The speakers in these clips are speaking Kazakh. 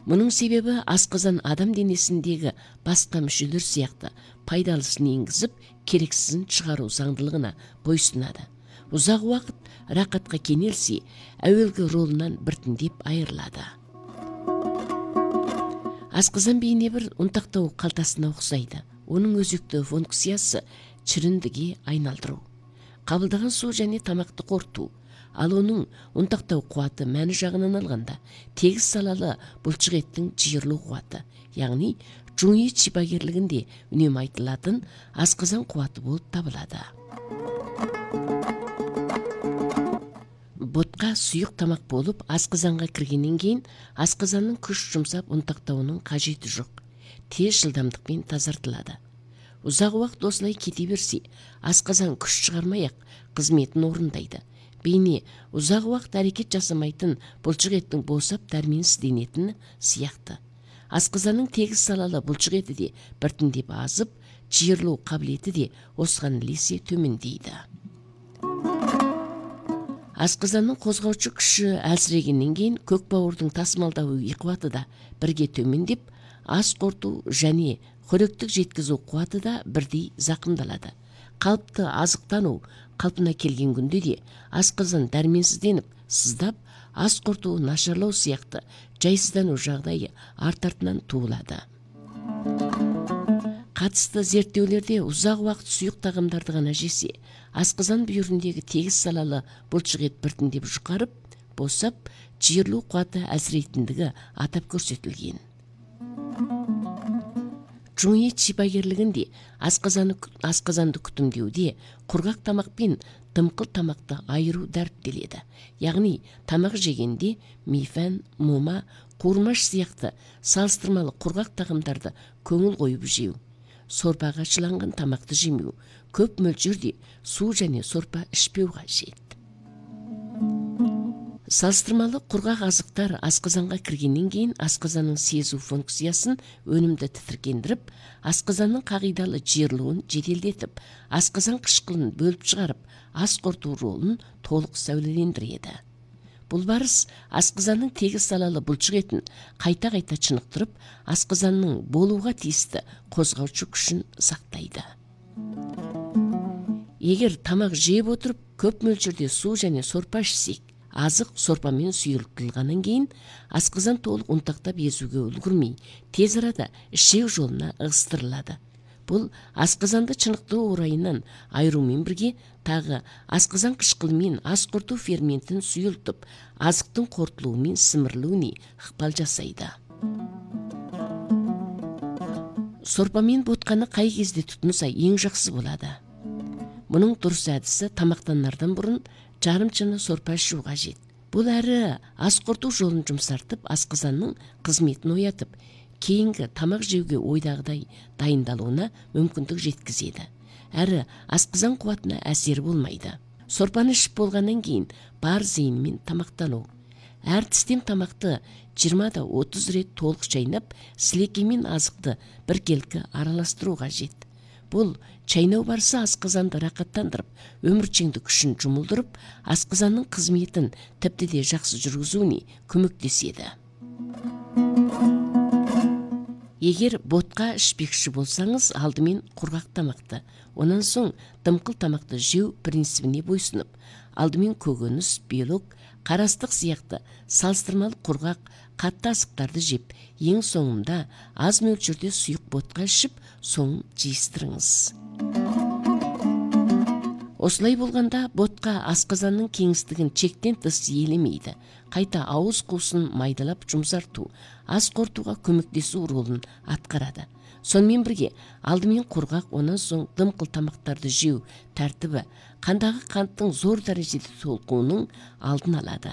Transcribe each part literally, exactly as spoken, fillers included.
Мұның себебі асқазан адам денесіндегі басқа мүшелер сияқты пайдалысын енгізіп, керексізін шығару заңдылығына бойсынады. Ұзақ уақыт рақатқа кенелсе, әуелгі ролынан біртіндеп айырылады. Асқазан бейне бір ұнтақтау қалтасына ұқсайды. Оның өзекті функциясы шіріндіге айналдыру, қабылдаған су және тамақты қорыту. Ал оның ұнтақтау қуаты мәні жағынан алғанда тегіс салалы бұлшық еттің жиырылу қуаты, яғни жуи шипагерлігінде үнемі айтылатын асқазан қуаты болып табылады. Ботқа сұйық тамақ болып асқазанға кіргеннен кейін асқазанның күш жұмсап ұнтақтауының қажеті жоқ. Тез жылдамдықпен тазартылады. Ұзақ уақыт осылай кете берсе, асқазан күш шығармай-ақ қызметін орындайды. Бейне ұзақ уақыт әрекет жасамайтын бұлшық еттің босап дәрменсізденетіні сияқты. Асқазанның тегіс салалы бұлшық еті де біртіндеп азып, жиырылу қабілеті де осыған ілесе төмендейді. Асқазанның қозғаушы күші әлсірегеннен кейін көкбауырдың тасымалдау қуаты да бірге төмендеп, ас қорыту және қоректік жеткізу қуаты да бірдей зақымдалады. Қалыпты азықтану қалпына келген күнде де асқазан дәрменсізденіп, сыздап, ас қорыту нашарлау сияқты жайсыздану жағдайы артартынан туылады. Қатысты зерттеулерде ұзақ уақыт сұйық тағамдарды ғана жесе, асқазан бүйіріндегі тегіс салалы бұлшық ет біртіндеп жұқарып, босап, жиырылу қуаты әлсірейтіндігі атап көрсетілген. Жуи шипагерлігінде асқазанды күтімдеуде құрғақ тамақ пен дымқыл тамақты айыру дәріптеледі. Яғни тамақ жегенде мифән, мома, қуырмаш сияқты салыстырмалы құрғақ тағамдарды көңіл қойып жеу, сорпаға шыланған тамақты жемеу, көп мөлшерде су және сорпа ішпеу қажет. Салыстырмалы құрғақ азықтар асқазанға кіргеннен кейін асқазанның сезу функциясын өнімді тітіркендіріп, асқазанның қағидалы жиырылуын жеделдетіп, асқазан қышқылын бөліп шығарып, ас қорыту ролын толық сәулелендіреді. Бұл барыс асқазанның тегіс салалы бұлшық етін қайта-қайта чынықтырып, асқазанның болуға тиісті қозғаушы күшін сақтайды. Егер тамақ жеп отырып, көп мөлшерде су және сорпа ішсек, азық сорпамен сұйылтылғаннан кейін асқазан толық ұнтақтап езуге үлгірмей, тез арада ішек жолына ығыстырылады. Бұл асқазанды чынықтыру орайынан айырумен бірге тағы асқазан қышқылымен ас қорыту ферментін сұйылтып, азықтың қорытылуымен сімірілуіне ықпал жасайды. Сорпамен ботқаны қай кезде тұтынса ең жақсы болады. Мұның дұрыс әдісі тамақтанардан бұрын жарымчыны сорпа ішу қажет. Бұл әрі ас қорыту жолын жұмсартып, асқазанның қызметін оятып, кейінгі тамақ жеуге ойдағыдай дайындалуына мүмкіндік жеткізеді. Әрі асқазан қуатына әсері болмайды. Сорпаны ішіп болғаннан кейін бар зейінмен тамақтану. Әр тістен тамақты жиырма отыз рет толық шайнап, сілекеймен азықты біркелкі араластыру қажет. Бұл чайнау барысы асқазанды рақаттандырып, өміршеңді күшін жұмылдырып, асқазанның қызметін тіпті де жақсы жүргізуіне көмектеседі. Егер ботқа ішпекші болсаңыз, алдымен құрғақ тамақты, онан соң дымқыл тамақты жеу принципіне бойсынып, алдымен көкөніс, белок, қарастық сияқты салыстырмалы құрғақ қатты асықтарды жеп, ең соңында аз мөлшерде сұйық ботқа ішіп, соңын жиыстырыңыз. Осылай болғанда ботқа асқазанның кеңістігін чектен тыс елемейді. Қайта ауыз қуысын майдалап жұмсарту, ас қорытуға көмектесу ролын атқарады. Сонымен бірге алдымен құрғақ, онан соң дымқыл тамақтарды жеу тәртібі қандағы қанттың зор дәрежеде толқуының алдын алады.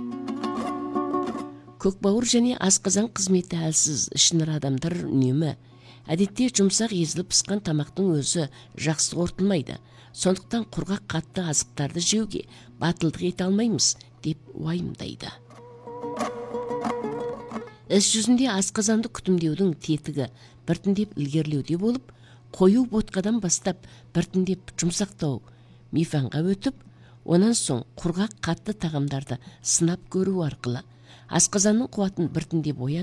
Көкбауыр және асқазан қызметі әлсіз ішінар адамдар үнемі әдетте жұмсақ езіліп пысқан тамақтың өзі жақсы қорытылмайды. Сондықтан құрғақ қатты азықтарды жеуге батылдық ете алмаймыз деп уайымдайды. Іс жүзінде асқазанды күтімдеудің тетігі біртіндеп ілгерілеуде болып, қою ботқадан бастап біртіндеп жұмсақтау мифанға өтіп, онан соң құрғақ қатты тағамдарды сынап көру арқылы асқазанның қуатын біртіндеп оятып,